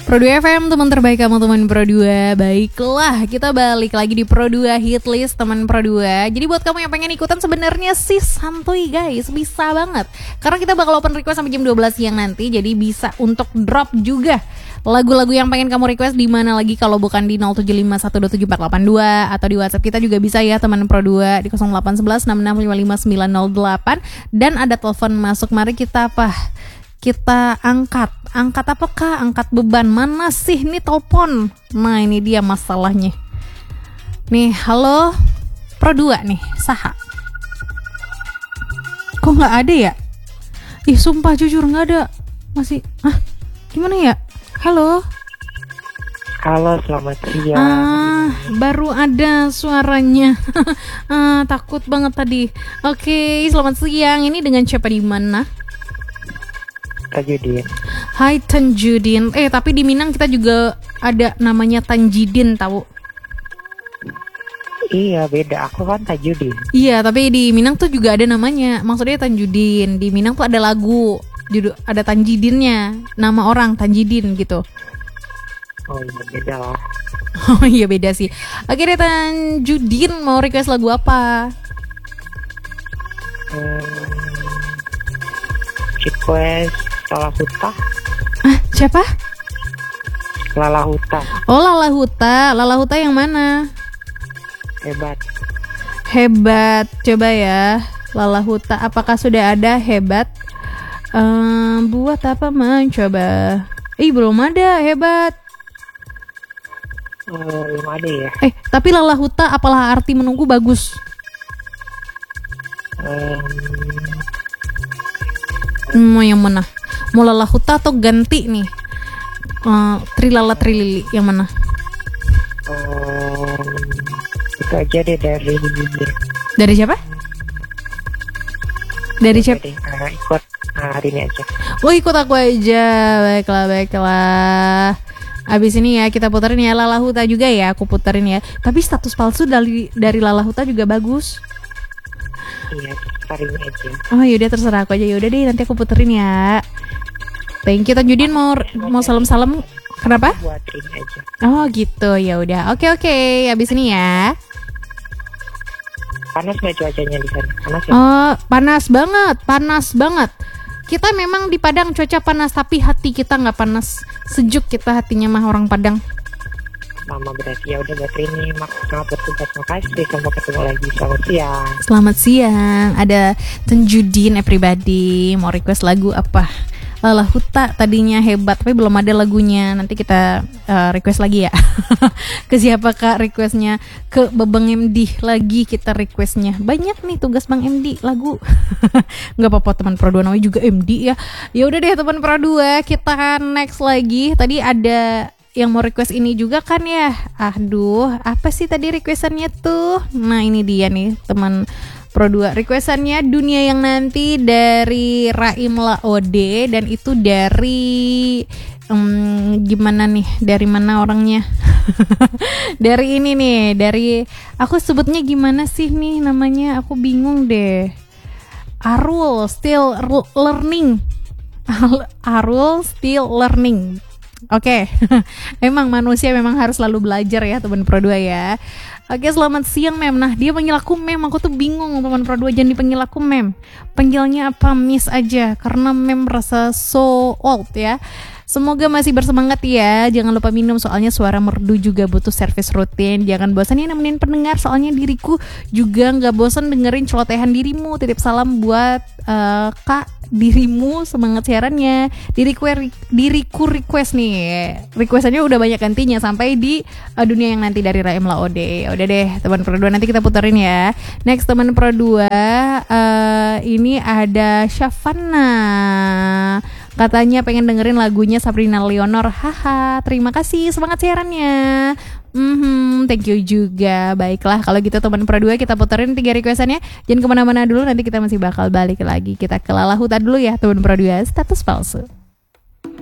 Pro 2 FM, teman terbaik kamu teman Pro 2. Baiklah, kita balik lagi di Pro 2 Hit List teman Pro 2. Jadi buat kamu yang pengen ikutan sebenarnya sih santuy guys, bisa banget. Karena kita bakal open request sampai jam 12 siang nanti, jadi bisa untuk drop juga lagu-lagu yang pengen kamu request di mana lagi kalau bukan di 0751274482 atau di WhatsApp kita juga bisa ya teman Pro 2 di 081166555908 dan ada telepon masuk. Mari kita angkat apakah? Angkat beban. Mana sih nih telepon? Nah, ini dia masalahnya. Nih, halo Pro 2 nih, saha. Kok nggak ada ya? Ih, sumpah jujur nggak ada. Masih, gimana ya? Halo, selamat siang. Baru ada suaranya. Takut banget tadi. Oke, selamat siang. Ini dengan siapa di mana? Tanjudin. Hai Tanjudin. Tapi di Minang kita juga ada namanya Tanjidin, tahu? Iya, beda. Aku kan Tanjudin. Iya, tapi di Minang tuh juga ada namanya. Maksudnya Tanjudin. Di Minang tuh ada lagu, judul ada Tanjidinnya, nama orang Tanjidin gitu. Oh iya, beda lah. Oh iya, beda sih. Oke deh Tanjudin, mau request lagu apa? Request Lalahuta. Siapa? Lalahuta. Oh, Lalahuta. Lalahuta yang mana? Hebat. Coba ya. Lalahuta, apakah sudah ada hebat? Buat apa mencoba? Belum ada hebat. Belum ada ya. Tapi Lalahuta apalah arti menunggu bagus. Mau yang mana? Mau Lalahuta atau ganti nih? Trilala Trilili yang mana? Itu aja deh Dari siapa? Dari siapa? Ikut hari ini aja. Oh, ikut aku aja. Baiklah. Abis ini ya kita puterin ya Lalahuta juga ya. Aku puterin ya. Tapi status palsu dari Lalahuta juga bagus. Iya, hari ini aja. Oh yaudah, terserah aku aja. Yaudah deh, nanti aku puterin ya. Thank you Tanjudin. Mau salam-salam. Kenapa? Buat ini aja. Oh gitu, ya udah. Oke. Abis ini ya. Panas nggak cuacanya di sana? Panas ya? Oh, panas banget. Kita memang di Padang cuaca panas, tapi hati kita nggak panas. Sejuk kita hatinya mah orang Padang. Mama berarti ya udah berarti ini maksimal bertugas. Makasih, sampai ketemu lagi. Selamat siang. Selamat siang. Ada Tanjudin everybody. Mau request lagu apa? Lalahuta tadinya hebat, tapi belum ada lagunya. Nanti kita request lagi ya. Ke siapa kak requestnya? Ke Babang MD lagi kita requestnya. Banyak nih tugas Bang MD lagu. Gak apa-apa teman Pro 2 namanya juga MD ya. Ya udah deh teman Pro 2, kita next lagi. Tadi ada yang mau request ini juga kan ya. Aduh, apa sih tadi requestannya tuh? Nah ini dia nih teman Pro 2, requestannya Dunia Yang Nanti dari Raim Laode. Dan itu dari gimana nih, dari mana orangnya? Dari ini nih, dari aku sebutnya gimana sih nih namanya, aku bingung deh. Arul Still Learning. Oke. Emang manusia memang harus selalu belajar ya teman Pro 2 ya. Oke, selamat siang Mem. Nah, dia panggil aku Mem. Aku tuh bingung teman Pro 2, jangan dipanggil aku Mem. Panggilnya apa? Miss aja, karena Mem merasa so old ya. Semoga masih bersemangat ya. Jangan lupa minum, soalnya suara merdu juga butuh servis rutin. Jangan bosan ya nemenin pendengar, soalnya diriku juga gak bosan dengerin celotehan dirimu. Titip salam buat Kak dirimu, semangat siarannya. Diriku request nih. Requestannya udah banyak gantinya sampai di Dunia Yang Nanti dari Raim Laode. Udah deh teman Pro 2, nanti kita puterin ya. Next teman Pro 2, ini ada Syafana. Katanya pengen dengerin lagunya Sabrina Leonor. Haha, terima kasih, semangat siarannya. Thank you juga. Baiklah, kalau gitu teman Pro 2, kita puterin 3 requestannya. Jangan kemana-mana dulu, nanti kita masih bakal balik lagi. Kita ke Lalahuta dulu ya teman Pro 2, status palsu.